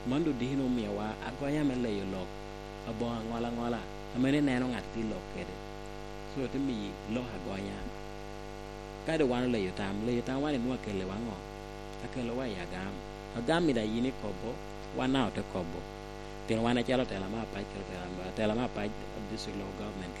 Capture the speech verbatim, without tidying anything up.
mondo dino miyowa agoya meleyo lok abo ngola ngola amene neno ng'at ti lok kede so timi lo agoya kade wan leyo tam leyo tam wan nwa kele wango akelo wa yagam agam mi da yini kobo wana ote kobo tin wana chalo tela ma pa chalo tela ma tela ma pa district local government